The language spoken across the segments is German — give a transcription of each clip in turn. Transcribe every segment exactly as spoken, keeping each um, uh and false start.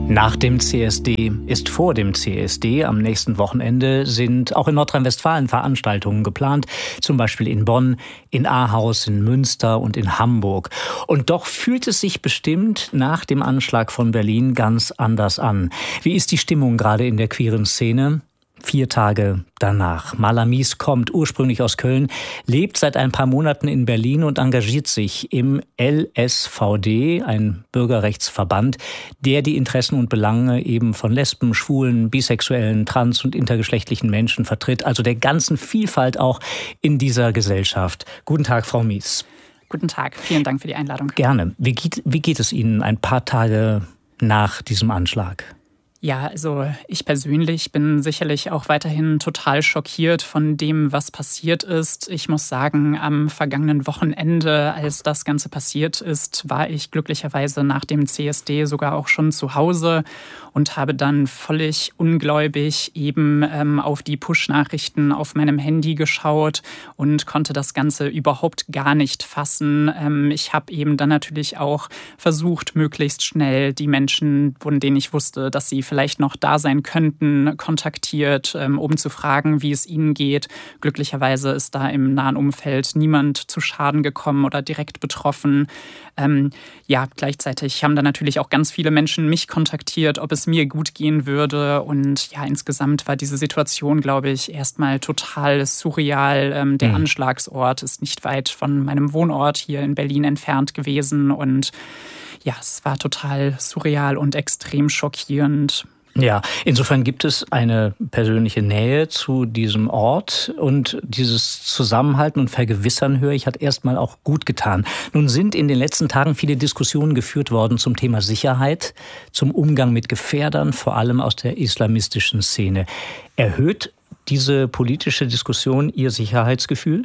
Nach dem C S D ist vor dem C S D. Am nächsten Wochenende sind auch in Nordrhein-Westfalen Veranstaltungen geplant, zum Beispiel in Bonn, in Ahaus, in Münster und in Hamburg. Und doch fühlt es sich bestimmt nach dem Anschlag von Berlin ganz anders an. Wie ist die Stimmung gerade in der queeren Szene? Vier Tage danach. Mala Mies kommt ursprünglich aus Köln, lebt seit ein paar Monaten in Berlin und engagiert sich im L S V D, ein Bürgerrechtsverband, der die Interessen und Belange eben von Lesben, Schwulen, bisexuellen, trans- und intergeschlechtlichen Menschen vertritt, also der ganzen Vielfalt auch in dieser Gesellschaft. Guten Tag, Frau Mies. Guten Tag, vielen Dank für die Einladung. Gerne. Wie geht, wie geht es Ihnen ein paar Tage nach diesem Anschlag? Ja, also ich persönlich bin sicherlich auch weiterhin total schockiert von dem, was passiert ist. Ich muss sagen, am vergangenen Wochenende, als das Ganze passiert ist, war ich glücklicherweise nach dem C S D sogar auch schon zu Hause und habe dann völlig ungläubig eben ähm, auf die Push-Nachrichten auf meinem Handy geschaut und konnte das Ganze überhaupt gar nicht fassen. Ähm, ich habe eben dann natürlich auch versucht, möglichst schnell die Menschen, von denen ich wusste, dass sie vielleicht noch da sein könnten, kontaktiert, um zu fragen, wie es ihnen geht. Glücklicherweise ist da im nahen Umfeld niemand zu Schaden gekommen oder direkt betroffen. Ähm, ja, gleichzeitig haben da natürlich auch ganz viele Menschen mich kontaktiert, ob es mir gut gehen würde. Und ja, insgesamt war diese Situation, glaube ich, erstmal total surreal. Ähm, der mhm. Anschlagsort ist nicht weit von meinem Wohnort hier in Berlin entfernt gewesen. Und ja, es war total surreal und extrem schockierend. Ja, insofern gibt es eine persönliche Nähe zu diesem Ort und dieses Zusammenhalten und Vergewissern, höre ich, hat erstmal auch gut getan. Nun sind in den letzten Tagen viele Diskussionen geführt worden zum Thema Sicherheit, zum Umgang mit Gefährdern, vor allem aus der islamistischen Szene. Erhöht diese politische Diskussion Ihr Sicherheitsgefühl?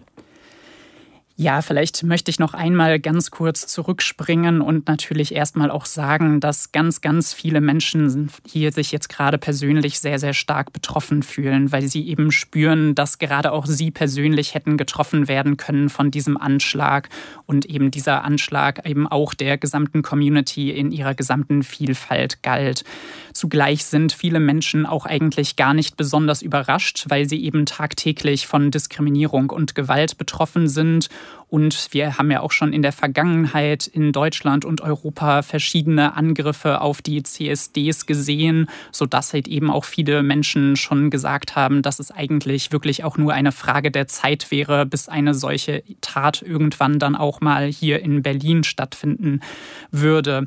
Ja, vielleicht möchte ich noch einmal ganz kurz zurückspringen und natürlich erstmal auch sagen, dass ganz, ganz viele Menschen hier sich jetzt gerade persönlich sehr, sehr stark betroffen fühlen, weil sie eben spüren, dass gerade auch sie persönlich hätten getroffen werden können von diesem Anschlag und eben dieser Anschlag eben auch der gesamten Community in ihrer gesamten Vielfalt galt. Zugleich sind viele Menschen auch eigentlich gar nicht besonders überrascht, weil sie eben tagtäglich von Diskriminierung und Gewalt betroffen sind. Und wir haben ja auch schon in der Vergangenheit in Deutschland und Europa verschiedene Angriffe auf die C S Ds gesehen, sodass halt eben auch viele Menschen schon gesagt haben, dass es eigentlich wirklich auch nur eine Frage der Zeit wäre, bis eine solche Tat irgendwann dann auch mal hier in Berlin stattfinden würde.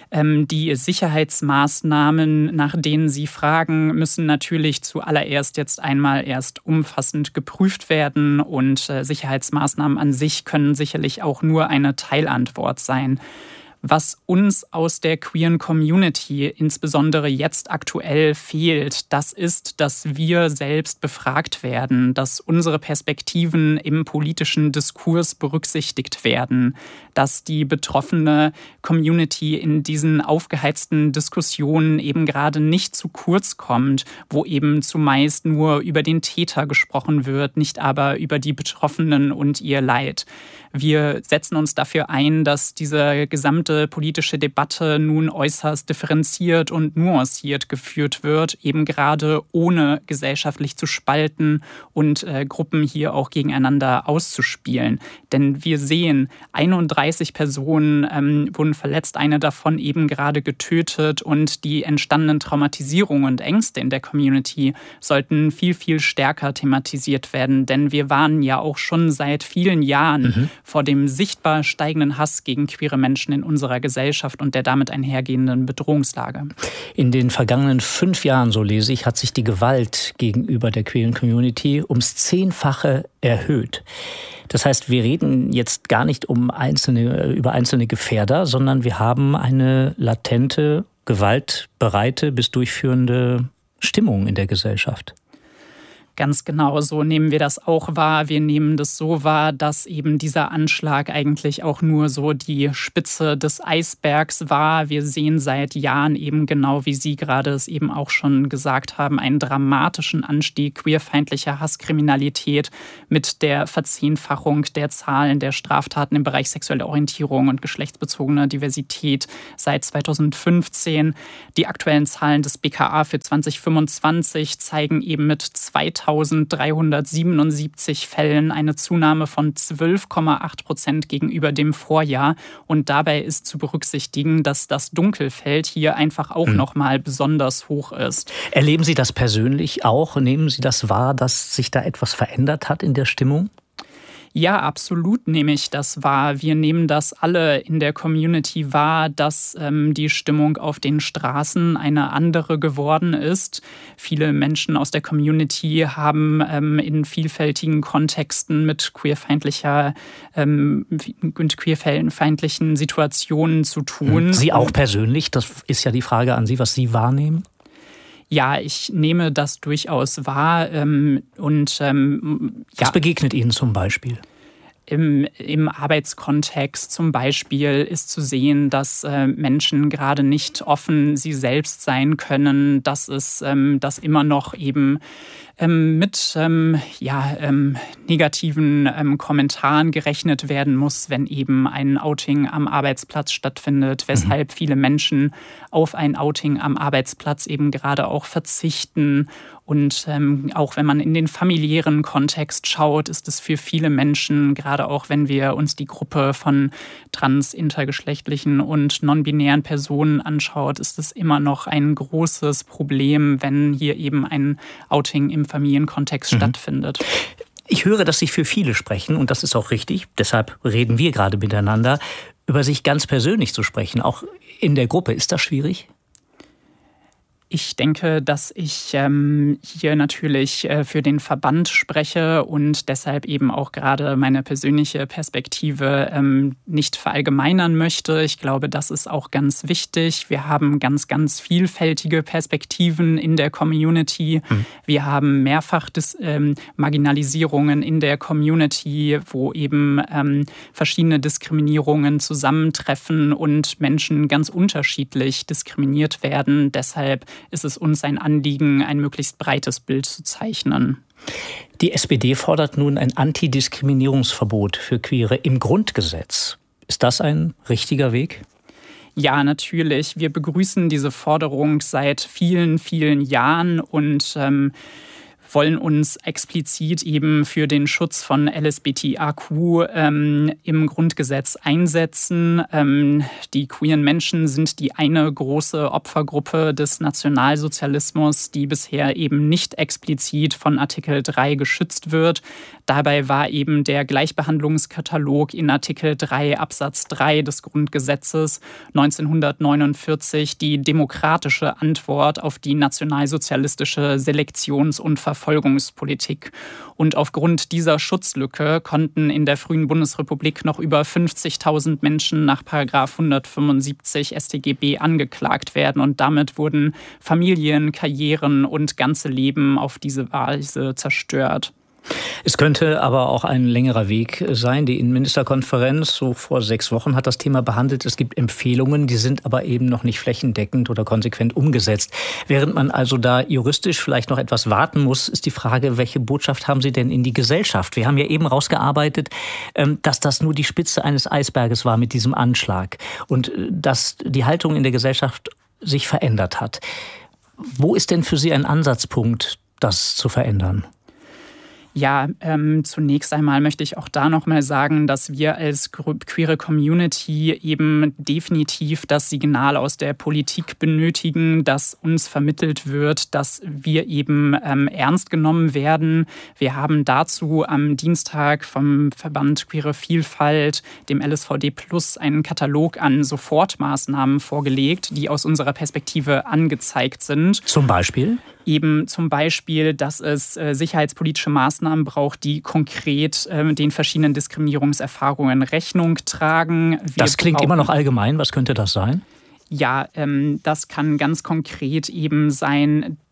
Die Sicherheitsmaßnahmen, nach denen Sie fragen, müssen natürlich zuallererst jetzt einmal erst umfassend geprüft werden. Und Sicherheitsmaßnahmen an sich können sicherlich auch nur eine Teilantwort sein. Was uns aus der queeren Community insbesondere jetzt aktuell fehlt, das ist, dass wir selbst befragt werden, dass unsere Perspektiven im politischen Diskurs berücksichtigt werden, dass die betroffene Community in diesen aufgeheizten Diskussionen eben gerade nicht zu kurz kommt, wo eben zumeist nur über den Täter gesprochen wird, nicht aber über die Betroffenen und ihr Leid. Wir setzen uns dafür ein, dass diese gesamte politische Debatte nun äußerst differenziert und nuanciert geführt wird, eben gerade ohne gesellschaftlich zu spalten und äh, Gruppen hier auch gegeneinander auszuspielen. Denn wir sehen, einunddreißig Personen ähm, wurden verletzt, eine davon eben gerade getötet und die entstandenen Traumatisierungen und Ängste in der Community sollten viel, viel stärker thematisiert werden, denn wir warnen ja auch schon seit vielen Jahren mhm. vor dem sichtbar steigenden Hass gegen queere Menschen in unserer Gesellschaft und der damit einhergehenden Bedrohungslage. In den vergangenen fünf Jahren, so lese ich, hat sich die Gewalt gegenüber der queeren Community ums Zehnfache erhöht. Das heißt, wir reden jetzt gar nicht um einzelne, über einzelne Gefährder, sondern wir haben eine latente, gewaltbereite bis durchführende Stimmung in der Gesellschaft. Ganz genau, so nehmen wir das auch wahr. Wir nehmen das so wahr, dass eben dieser Anschlag eigentlich auch nur so die Spitze des Eisbergs war. Wir sehen seit Jahren eben genau, wie Sie gerade es eben auch schon gesagt haben, einen dramatischen Anstieg queerfeindlicher Hasskriminalität mit der Verzehnfachung der Zahlen der Straftaten im Bereich sexuelle Orientierung und geschlechtsbezogener Diversität seit zweitausendfünfzehn. Die aktuellen Zahlen des B K A für zwanzig fünfundzwanzig zeigen eben mit zweitausenddreihundertsiebenundsiebzig Fällen eine Zunahme von zwölf Komma acht Prozent gegenüber dem Vorjahr. Und dabei ist zu berücksichtigen, dass das Dunkelfeld hier einfach auch mhm. noch mal besonders hoch ist. Erleben Sie das persönlich auch? Nehmen Sie das wahr, dass sich da etwas verändert hat in der Stimmung? Ja, absolut nehme ich das wahr. Wir nehmen das alle in der Community wahr, dass ähm, die Stimmung auf den Straßen eine andere geworden ist. Viele Menschen aus der Community haben ähm, in vielfältigen Kontexten mit queerfeindlicher, ähm, mit queerfeindlichen Situationen zu tun. Sie auch persönlich? Das ist ja die Frage an Sie, was Sie wahrnehmen. Ja, ich nehme das durchaus wahr. Ähm, und, ähm, Was ja, begegnet Ihnen zum Beispiel? Im, Im Arbeitskontext zum Beispiel ist zu sehen, dass äh, Menschen gerade nicht offen sie selbst sein können, dass es ähm, dass immer noch eben ähm, mit ähm, ja, ähm, negativen ähm, Kommentaren gerechnet werden muss, wenn eben ein Outing am Arbeitsplatz stattfindet, weshalb mhm. viele Menschen auf ein Outing am Arbeitsplatz eben gerade auch verzichten. Und ähm, auch wenn man in den familiären Kontext schaut, ist es für viele Menschen, gerade auch wenn wir uns die Gruppe von trans-, intergeschlechtlichen und non-binären Personen anschaut, ist es immer noch ein großes Problem, wenn hier eben ein Outing im Familienkontext mhm. stattfindet. Ich höre, dass Sie für viele sprechen und das ist auch richtig. Deshalb reden wir gerade miteinander. Über sich ganz persönlich zu sprechen, auch in der Gruppe, ist das schwierig? Ich denke, dass ich ähm, hier natürlich äh, für den Verband spreche und deshalb eben auch gerade meine persönliche Perspektive ähm, nicht verallgemeinern möchte. Ich glaube, das ist auch ganz wichtig. Wir haben ganz, ganz vielfältige Perspektiven in der Community. Mhm. Wir haben mehrfach Dis- ähm, Marginalisierungen in der Community, wo eben ähm, verschiedene Diskriminierungen zusammentreffen und Menschen ganz unterschiedlich diskriminiert werden. Deshalb ist es uns ein Anliegen, ein möglichst breites Bild zu zeichnen. Die S P D fordert nun ein Antidiskriminierungsverbot für Queere im Grundgesetz. Ist das ein richtiger Weg? Ja, natürlich. Wir begrüßen diese Forderung seit vielen, vielen Jahren und ähm, wollen uns explizit eben für den Schutz von L S B T A Q ähm, im Grundgesetz einsetzen. Ähm, die queeren Menschen sind die eine große Opfergruppe des Nationalsozialismus, die bisher eben nicht explizit von Artikel drei geschützt wird. Dabei war eben der Gleichbehandlungskatalog in Artikel drei Absatz drei des Grundgesetzes neunzehnhundertneunundvierzig die demokratische Antwort auf die nationalsozialistische Selektions- und Verfolgungspolitik. Und aufgrund dieser Schutzlücke konnten in der frühen Bundesrepublik noch über fünfzigtausend Menschen nach Paragraph hundertfünfundsiebzig S t G B angeklagt werden. Und damit wurden Familien, Karrieren und ganze Leben auf diese Weise zerstört. Es könnte aber auch ein längerer Weg sein. Die Innenministerkonferenz, so vor sechs Wochen, hat das Thema behandelt. Es gibt Empfehlungen, die sind aber eben noch nicht flächendeckend oder konsequent umgesetzt. Während man also da juristisch vielleicht noch etwas warten muss, ist die Frage, welche Botschaft haben Sie denn in die Gesellschaft? Wir haben ja eben rausgearbeitet, dass das nur die Spitze eines Eisberges war mit diesem Anschlag und dass die Haltung in der Gesellschaft sich verändert hat. Wo ist denn für Sie ein Ansatzpunkt, das zu verändern? Ja, ähm, zunächst einmal möchte ich auch da nochmal sagen, dass wir als queere Community eben definitiv das Signal aus der Politik benötigen, dass uns vermittelt wird, dass wir eben ähm, ernst genommen werden. Wir haben dazu am Dienstag vom Verband Queere Vielfalt, dem L S V D Plus, einen Katalog an Sofortmaßnahmen vorgelegt, die aus unserer Perspektive angezeigt sind. Zum Beispiel? Eben zum Beispiel, dass es äh, sicherheitspolitische Maßnahmen braucht, die konkret äh, den verschiedenen Diskriminierungserfahrungen Rechnung tragen. Wir das klingt immer noch allgemein. Was könnte das sein? Ja, ähm, das kann ganz konkret eben sein,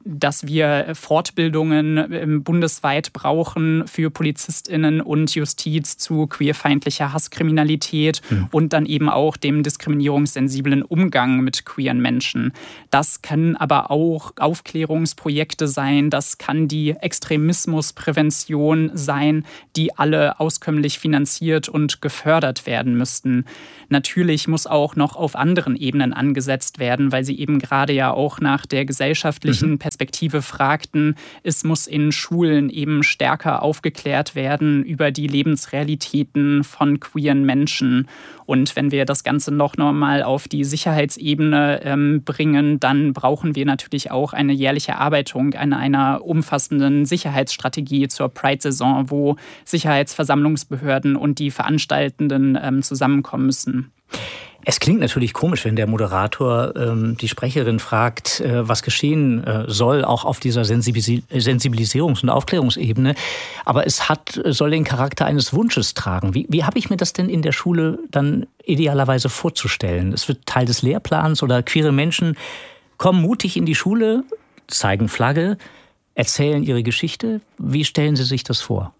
dass wir Fortbildungen bundesweit brauchen für PolizistInnen und Justiz zu queerfeindlicher Hasskriminalität mhm. und dann eben auch dem diskriminierungssensiblen Umgang mit queeren Menschen. Das können aber auch Aufklärungsprojekte sein, das kann die Extremismusprävention sein, die alle auskömmlich finanziert und gefördert werden müssten. Natürlich muss auch noch auf anderen Ebenen angesetzt werden, weil Sie eben gerade ja auch nach der gesellschaftlichen mhm. Perspektive fragten. Es muss in Schulen eben stärker aufgeklärt werden über die Lebensrealitäten von queeren Menschen. Und wenn wir das Ganze noch mal auf die Sicherheitsebene ähm, bringen, dann brauchen wir natürlich auch eine jährliche Erarbeitung an einer umfassenden Sicherheitsstrategie zur Pride-Saison, wo Sicherheitsversammlungsbehörden und die Veranstaltenden ähm, zusammenkommen müssen. Es klingt natürlich komisch, wenn der Moderator ähm, die Sprecherin fragt, äh, was geschehen äh, soll, auch auf dieser Sensibilis- Sensibilisierungs- und Aufklärungsebene. Aber es hat, soll den Charakter eines Wunsches tragen. Wie, wie habe ich mir das denn in der Schule dann idealerweise vorzustellen? Es wird Teil des Lehrplans oder queere Menschen kommen mutig in die Schule, zeigen Flagge, erzählen ihre Geschichte. Wie stellen Sie sich das vor?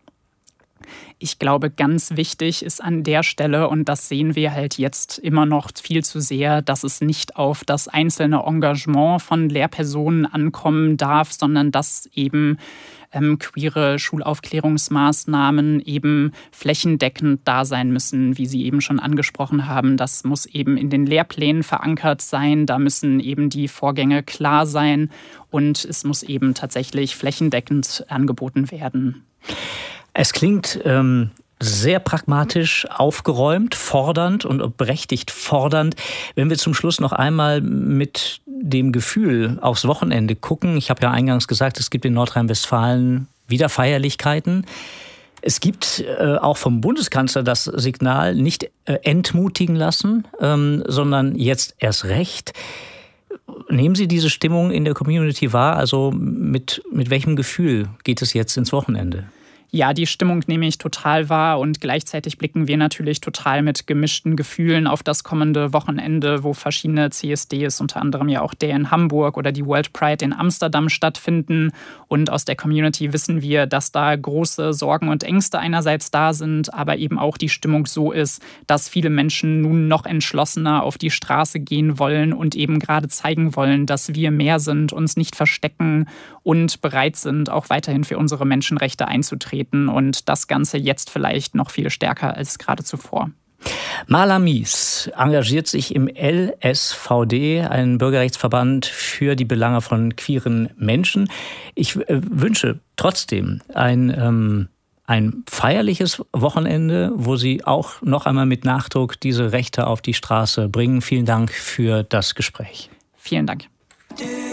Ich glaube, ganz wichtig ist an der Stelle, und das sehen wir halt jetzt immer noch viel zu sehr, dass es nicht auf das einzelne Engagement von Lehrpersonen ankommen darf, sondern dass eben ähm, queere Schulaufklärungsmaßnahmen eben flächendeckend da sein müssen, wie Sie eben schon angesprochen haben. Das muss eben in den Lehrplänen verankert sein, da müssen eben die Vorgänge klar sein und es muss eben tatsächlich flächendeckend angeboten werden. Es klingt ähm, sehr pragmatisch, aufgeräumt, fordernd und berechtigt fordernd. Wenn wir zum Schluss noch einmal mit dem Gefühl aufs Wochenende gucken. Ich habe ja eingangs gesagt, es gibt in Nordrhein-Westfalen wieder Feierlichkeiten. Es gibt äh, auch vom Bundeskanzler das Signal, nicht äh, entmutigen lassen, ähm, sondern jetzt erst recht. Nehmen Sie diese Stimmung in der Community wahr? Also mit, mit welchem Gefühl geht es jetzt ins Wochenende? Ja, die Stimmung nehme ich total wahr und gleichzeitig blicken wir natürlich total mit gemischten Gefühlen auf das kommende Wochenende, wo verschiedene C S Ds, unter anderem ja auch der in Hamburg oder die World Pride in Amsterdam stattfinden. Und aus der Community wissen wir, dass da große Sorgen und Ängste einerseits da sind, aber eben auch die Stimmung so ist, dass viele Menschen nun noch entschlossener auf die Straße gehen wollen und eben gerade zeigen wollen, dass wir mehr sind, uns nicht verstecken und bereit sind, auch weiterhin für unsere Menschenrechte einzutreten. Und das Ganze jetzt vielleicht noch viel stärker als gerade zuvor. Marla Mies engagiert sich im L S V D, ein Bürgerrechtsverband für die Belange von queeren Menschen. Ich äh, wünsche trotzdem ein, ähm, ein feierliches Wochenende, wo Sie auch noch einmal mit Nachdruck diese Rechte auf die Straße bringen. Vielen Dank für das Gespräch. Vielen Dank.